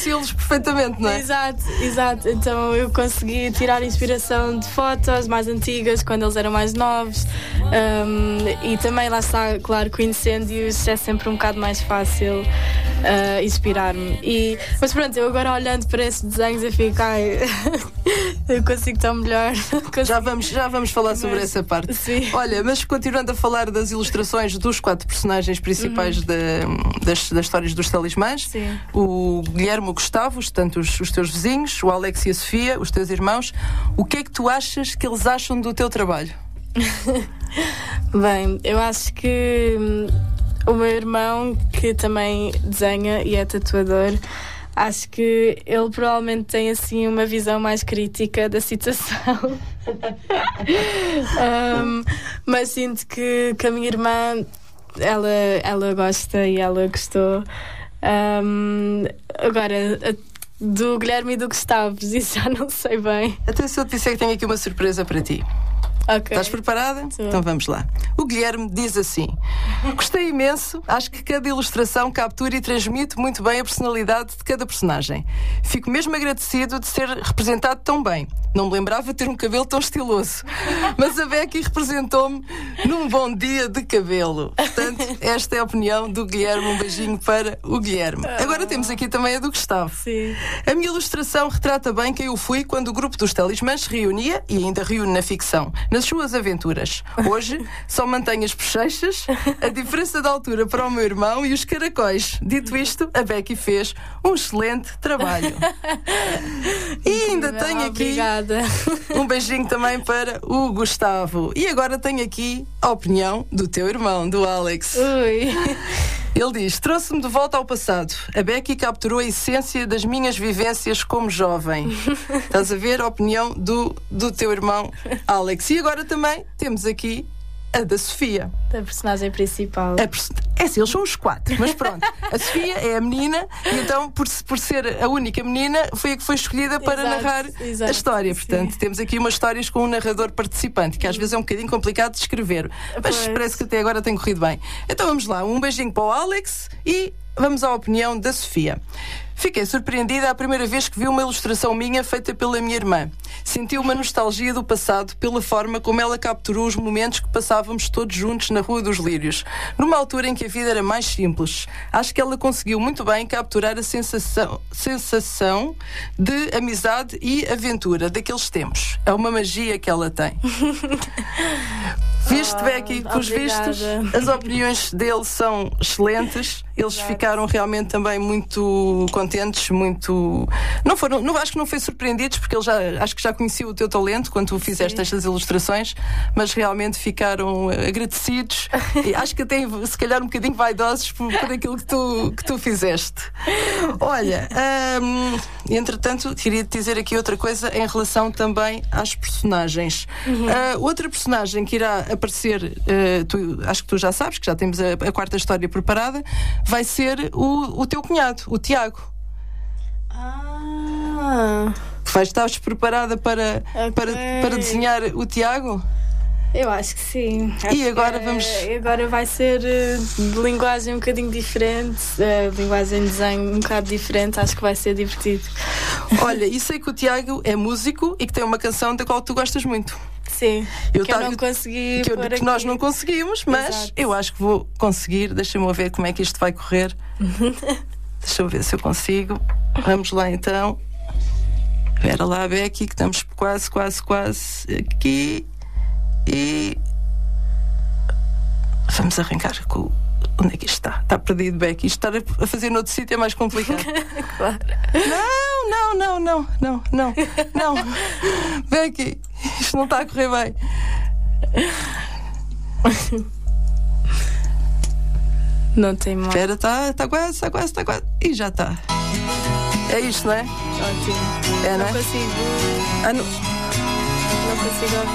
reconheci-los perfeitamente, não é? Exato. Então eu consegui tirar inspiração de fotos mais antigas, quando eles eram mais novos. E também lá está, claro, conhecendo-os é sempre um bocado mais fácil inspirar-me. Mas pronto, eu agora olhando para esses desenhos eu fico, eu consigo tão melhor. Já vamos falar sobre essa parte. Sim. Olha, mas continuando a falar das ilustrações dos 4 personagens principais das histórias dos Talismãs, Sim. o Guilherme, o Gustavo, portanto os teus vizinhos, o Alex e a Sofia, os teus irmãos, o que é que tu achas que eles acham do teu trabalho? Bem, eu acho que o meu irmão, que também desenha e é tatuador, acho que ele provavelmente tem assim uma visão mais crítica da situação. Mas sinto que a minha irmã, ela gosta e ela gostou. Agora, do Guilherme e do Gustavo, isso já não sei bem. Até se eu te disser que tenho aqui uma surpresa para ti. Okay. Estás preparada? Então vamos lá. O Guilherme diz assim: gostei imenso, acho que cada ilustração captura e transmite muito bem a personalidade de cada personagem. Fico mesmo agradecido de ser representado tão bem. Não me lembrava de ter um cabelo tão estiloso. Mas a Becky representou-me num bom dia de cabelo. Portanto, esta é a opinião do Guilherme. Um beijinho para o Guilherme. Agora temos aqui também a do Gustavo. Sim. A minha ilustração retrata bem quem eu fui quando o grupo dos Talismãs se reunia, e ainda reúne na ficção, nas suas aventuras. Hoje, só mantenho as bochechas, a diferença de altura para o meu irmão e os caracóis. Dito isto, a Becky fez um excelente trabalho. E ainda tenho aqui... Obrigada. Um beijinho também para o Gustavo. E agora tenho aqui a opinião do teu irmão, do Alex. Ui. Ele diz: trouxe-me de volta ao passado. A Becky capturou a essência das minhas vivências como jovem. Estás a ver a opinião do teu irmão, Alex. E agora também temos aqui a da Sofia. Da personagem principal. É assim, eles são os 4, mas pronto. A Sofia é a menina, e então, por ser a única menina, foi a que foi escolhida para narrar a história. Portanto, sim. temos aqui umas histórias com um narrador participante, que às vezes é um bocadinho complicado de escrever. Mas parece que até agora tem corrido bem. Então vamos lá, um beijinho para o Alex e vamos à opinião da Sofia. Fiquei surpreendida a primeira vez que vi uma ilustração minha feita pela minha irmã. Senti uma nostalgia do passado pela forma como ela capturou os momentos que passávamos todos juntos na Rua dos Lírios, numa altura em que a vida era mais simples. Acho que ela conseguiu muito bem capturar a sensação de amizade e aventura daqueles tempos. É uma magia que ela tem. Viste, Becky, pelos vistos, as opiniões dele são excelentes. Eles ficaram realmente também muito contentes, muito... acho que não foi surpreendidos, porque acho que já conheciam o teu talento quando tu fizeste estas ilustrações, mas realmente ficaram agradecidos e acho que até se calhar um bocadinho vaidosos por aquilo que tu fizeste. Olha, entretanto, queria-te dizer aqui outra coisa em relação também às personagens. Outra personagem que irá aparecer, acho que tu já sabes, que já temos a quarta história preparada, vai ser o teu cunhado, o Tiago. Estás preparada para desenhar o Tiago? Eu acho que sim. E agora agora vai ser de linguagem um bocadinho diferente, linguagem de desenho um bocado diferente. Acho que vai ser divertido. Olha, e sei que o Tiago é músico e que tem uma canção da qual tu gostas muito. Sim, eu não consegui que nós não conseguimos, mas exato, eu acho que vou conseguir. Deixa-me ver como é que isto vai correr. Deixa eu ver se eu consigo. Vamos lá então. Espera lá, Becky, que estamos quase aqui. E vamos arrancar com... Onde é que isto está? Está perdido, Becky. Isto estar a fazer noutro sítio é mais complicado. Claro. Não. Becky, isto não está a correr bem. Não tem mais. Espera, está quase. E já está. É isto, não é? Ótimo. É, não é? Não consigo ouvir.